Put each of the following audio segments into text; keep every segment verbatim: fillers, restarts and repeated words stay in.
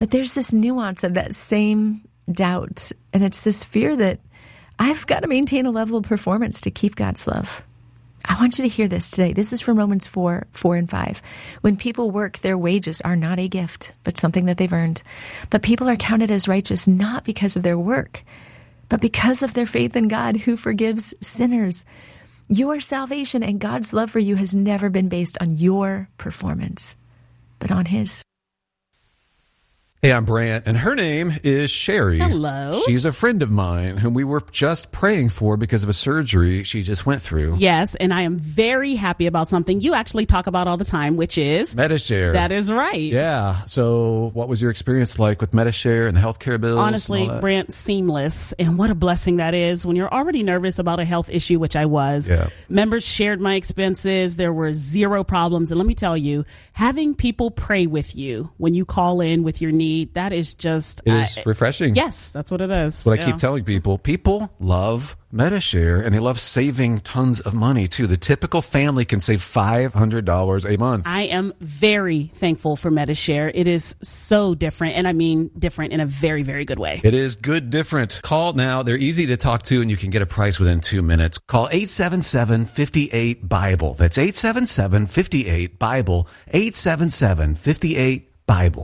But there's this nuance of that same doubt, and it's this fear that I've got to maintain a level of performance to keep God's love. I want you to hear this today. This is from Romans four, four and five. When people work, their wages are not a gift, but something that they've earned. But people are counted as righteous not because of their work, but because of their faith in God who forgives sinners. Your salvation and God's love for you has never been based on your performance, but on His. Hey, I'm Brant, and her name is Sherry. Hello. She's a friend of mine whom we were just praying for because of a surgery she just went through. Yes, and I am very happy about something you actually talk about all the time, which is... Medi-Share. That is right. Yeah. So what was your experience like with Medi-Share and the healthcare bills? Honestly, Brant, seamless. And what a blessing that is when you're already nervous about a health issue, which I was. Yeah. Members shared my expenses. There were zero problems. And let me tell you, having people pray with you when you call in with your needs, that is just... It is uh, refreshing. Yes, that's what it is. That's what yeah. I keep telling people. People love Medi-Share, and they love saving tons of money, too. The typical family can save five hundred dollars a month. I am very thankful for Medi-Share. It is so different, and I mean different in a very, very good way. It is good different. Call now. They're easy to talk to, and you can get a price within two minutes. Call eight seven seven, five eight, BIBLE. That's eight seven seven, five eight, BIBLE. eight seven seven, five eight, BIBLE.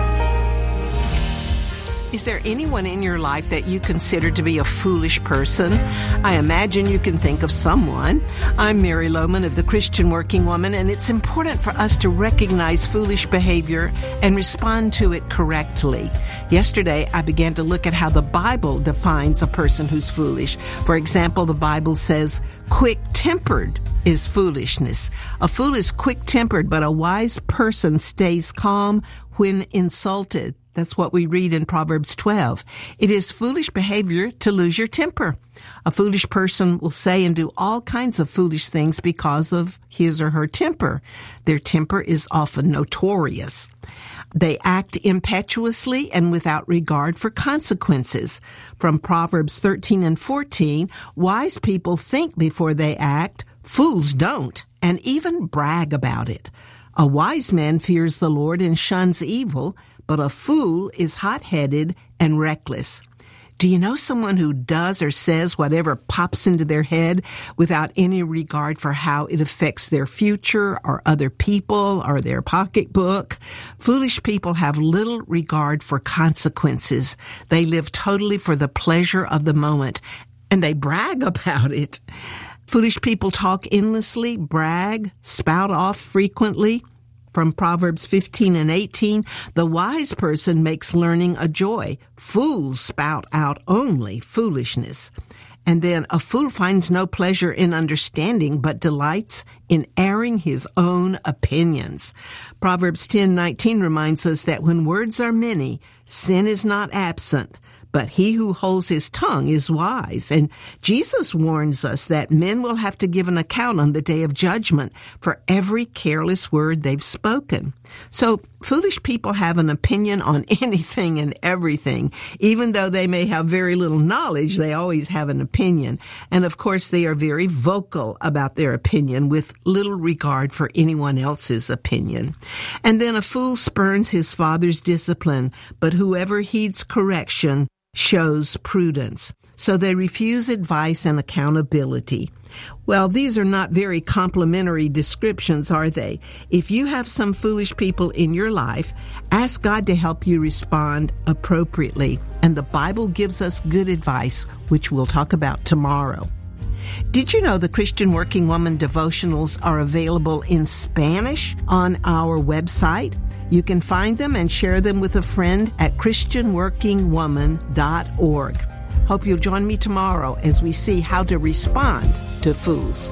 Is there anyone in your life that you consider to be a foolish person? I imagine you can think of someone. I'm Mary Lohman of the Christian Working Woman, and it's important for us to recognize foolish behavior and respond to it correctly. Yesterday, I began to look at how the Bible defines a person who's foolish. For example, the Bible says, quick-tempered is foolishness. A fool is quick-tempered, but a wise person stays calm when insulted. That's what we read in Proverbs twelve. It is foolish behavior to lose your temper. A foolish person will say and do all kinds of foolish things because of his or her temper. Their temper is often notorious. They act impetuously and without regard for consequences. From Proverbs thirteen and fourteen, wise people think before they act, fools don't, and even brag about it. A wise man fears the Lord and shuns evil, but a fool is hot-headed and reckless. Do you know someone who does or says whatever pops into their head without any regard for how it affects their future or other people or their pocketbook? Foolish people have little regard for consequences. They live totally for the pleasure of the moment, and they brag about it. Foolish people talk endlessly, brag, spout off frequently. From Proverbs fifteen and eighteen, the wise person makes learning a joy. Fools spout out only foolishness. And then a fool finds no pleasure in understanding, but delights in airing his own opinions. Proverbs ten nineteen reminds us that when words are many, sin is not absent. But he who holds his tongue is wise. And Jesus warns us that men will have to give an account on the day of judgment for every careless word they've spoken. So foolish people have an opinion on anything and everything. Even though they may have very little knowledge, they always have an opinion. And of course, they are very vocal about their opinion with little regard for anyone else's opinion. And then a fool spurns his father's discipline, but whoever heeds correction shows prudence. So they refuse advice and accountability. Well, these are not very complimentary descriptions, are they? If you have some foolish people in your life, ask God to help you respond appropriately. And the Bible gives us good advice, which we'll talk about tomorrow. Did you know the Christian Working Woman devotionals are available in Spanish on our website? You can find them and share them with a friend at christian working woman dot org. Hope you'll join me tomorrow as we see how to respond to fools.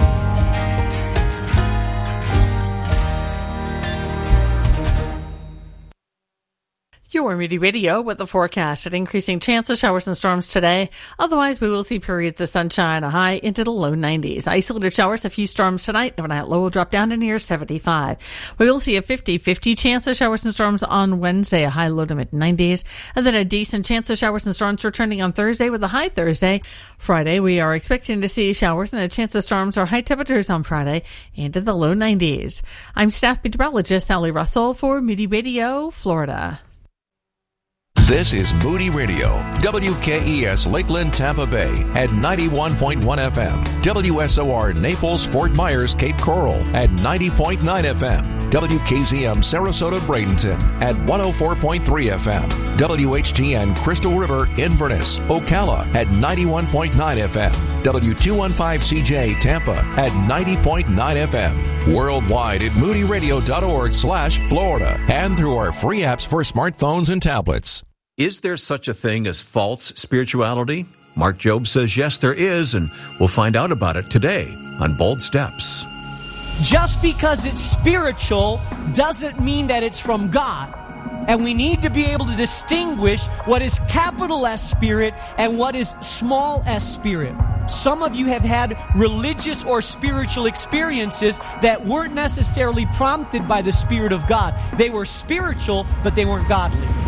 Your Moody Radio with the forecast at increasing chance of showers and storms today. Otherwise, we will see periods of sunshine, a high into the low nineties. Isolated showers, a few storms tonight. Overnight low will drop down to near seventy-five. We will see a fifty-fifty chance of showers and storms on Wednesday, a high low to mid nineties. And then a decent chance of showers and storms returning on Thursday with a high Thursday. Friday, we are expecting to see showers and a chance of storms or high temperatures on Friday into the low nineties. I'm staff meteorologist Sally Russell for Moody Radio, Florida. This is Moody Radio, W K E S Lakeland, Tampa Bay at ninety-one point one F M, W S O R Naples, Fort Myers, Cape Coral at ninety point nine F M, W K Z M Sarasota, Bradenton at one oh four point three F M, W H G N Crystal River, Inverness, Ocala at ninety-one point nine F M, W two fifteen C J Tampa at ninety point nine F M, worldwide at moody radio dot org slash Florida, and through our free apps for smartphones and tablets. Is there such a thing as false spirituality? Mark Jobe says yes, there is, and we'll find out about it today on Bold Steps. Just because it's spiritual doesn't mean that it's from God. And we need to be able to distinguish what is capital S spirit and what is small s spirit. Some of you have had religious or spiritual experiences that weren't necessarily prompted by the Spirit of God. They were spiritual, but they weren't godly.